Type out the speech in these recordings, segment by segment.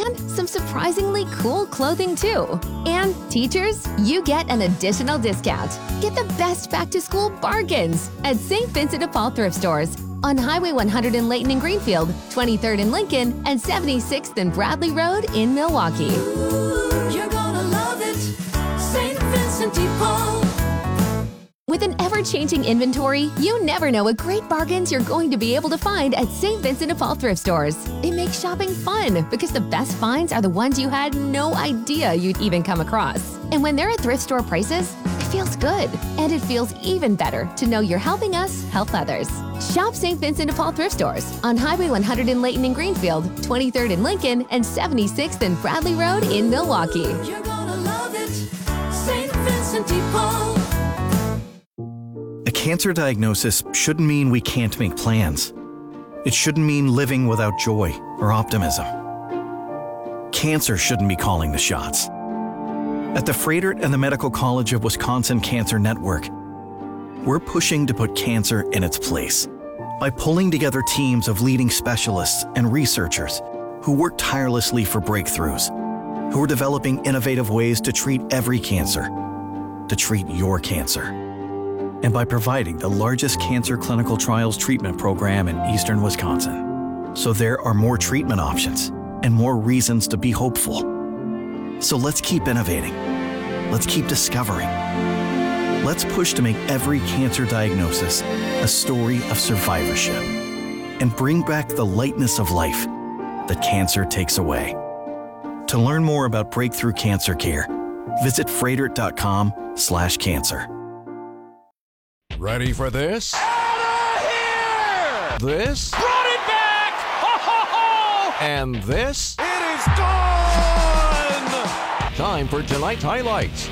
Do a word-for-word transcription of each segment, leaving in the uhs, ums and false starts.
and some surprisingly cool clothing too. And teachers, you get an additional discount. Get the best back-to-school bargains at Saint Vincent de Paul thrift stores on Highway one hundred in Layton and Greenfield, twenty-third in Lincoln, and seventy-sixth and Bradley Road in Milwaukee. Ooh, you're gonna love it, Saint Vincent de Paul. With an ever-changing inventory, you never know what great bargains you're going to be able to find at Saint Vincent de Paul thrift stores. It makes shopping fun because the best finds are the ones you had no idea you'd even come across. And when they're at thrift store prices, it feels good. And it feels even better to know you're helping us help others. Shop Saint Vincent de Paul thrift stores on Highway one hundred in Layton and Greenfield, twenty-third in Lincoln, and seventy-sixth and Bradley Road in Milwaukee. You're gonna love it, Saint Vincent de Paul. A cancer diagnosis shouldn't mean we can't make plans. It shouldn't mean living without joy or optimism. Cancer shouldn't be calling the shots. At the Froedtert and the Medical College of Wisconsin Cancer Network, we're pushing to put cancer in its place by pulling together teams of leading specialists and researchers who work tirelessly for breakthroughs, who are developing innovative ways to treat every cancer, to treat your cancer. And by providing the largest cancer clinical trials treatment program in eastern Wisconsin. So there are more treatment options and more reasons to be hopeful. So let's keep innovating. Let's keep discovering. Let's push to make every cancer diagnosis a story of survivorship and bring back the lightness of life that cancer takes away. To learn more about breakthrough cancer care, visit froedtert.com slash cancer. Ready for this? Out of here! This? Brought it back! Ho, ho, ho! And this? It is done! Time for tonight's highlights.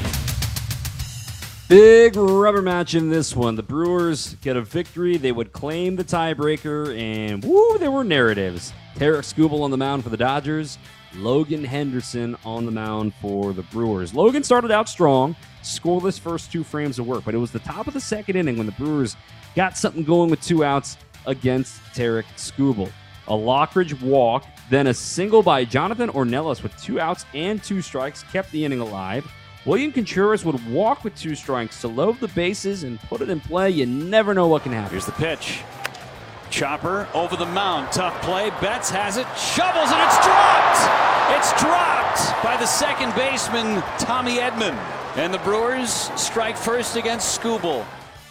Big rubber match in this one. The Brewers get a victory. They would claim the tiebreaker, and woo, there were narratives. Tarik Skubal on the mound for the Dodgers. Logan Henderson on the mound for the Brewers. Logan started out strong, scoreless first two frames of work, but it was the top of the second inning when the Brewers got something going with two outs against Tarik Skubal. A Lockridge walk, then a single by Jonathan Ornelas with two outs and two strikes kept the inning alive. William Contreras would walk with two strikes to load the bases and put it in play. You never know what can happen. Here's the pitch. Chopper over the mound. Tough play. Betts has it. Shovels and it's dropped. It's dropped by the second baseman, Tommy Edman. And the Brewers strike first against Skubal.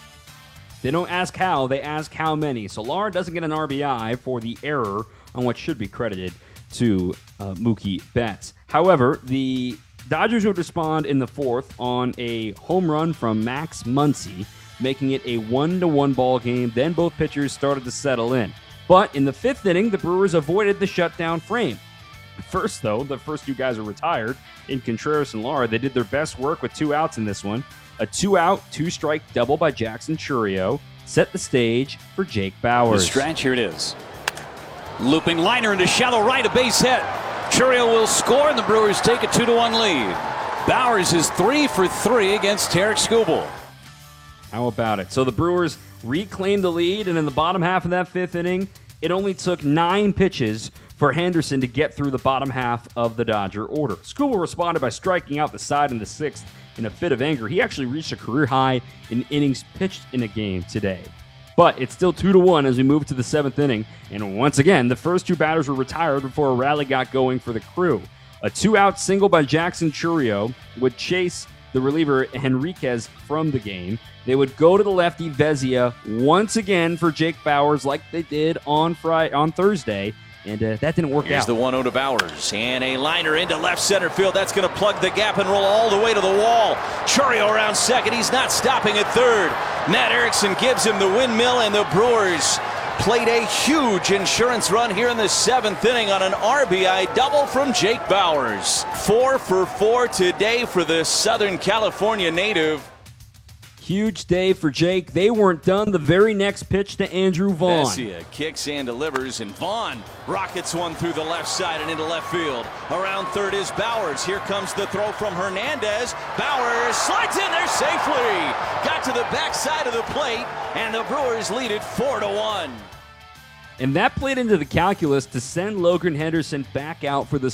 They don't ask how, they ask how many. So Lara doesn't get an R B I for the error on what should be credited to uh, Mookie Betts. However, the Dodgers would respond in the fourth on a home run from Max Muncy, making it a one to one ball game. Then both pitchers started to settle in. But in the fifth inning, the Brewers avoided the shutdown frame. First, though, the first two guys are retired in Contreras and Lara. They did their best work with two outs in this one. A two-out, two-strike double by Jackson Chourio set the stage for Jake Bauers. The stretch, here it is. Looping liner into shallow right, a base hit. Chourio will score, and the Brewers take a two to one lead. Bauers is three for three against Tarik Skubal. How about it? So the Brewers reclaimed the lead, and in the bottom half of that fifth inning, it only took nine pitches for Henderson to get through the bottom half of the Dodger order. Skubal responded by striking out the side in the sixth in a fit of anger. He actually reached a career high in innings pitched in a game today. But it's still two to one as we move to the seventh inning, and once again, the first two batters were retired before a rally got going for the Crew. A two-out single by Jackson Chourio would chase the reliever Henriquez from the game. They would go to the lefty Vezia once again for Jake Bauers like they did on Friday, on Thursday, and uh, that didn't work Here's out. the one oh to Bauers, and a liner into left center field. That's going to plug the gap and roll all the way to the wall. Chourio around second. He's not stopping at third. Matt Erickson gives him the windmill, and the Brewers played a huge insurance run here in the seventh inning on an R B I double from Jake Bauers. Four for four today for the Southern California native. Huge day for Jake. They weren't done. The very next pitch to Andrew Vaughn. Vesia kicks and delivers, and Vaughn rockets one through the left side and into left field. Around third is Bauers. Here comes the throw from Hernandez. Bauers slides in there safely. Got to the backside of the plate, and the Brewers lead it four to one. And that played into the calculus to send Logan Henderson back out for the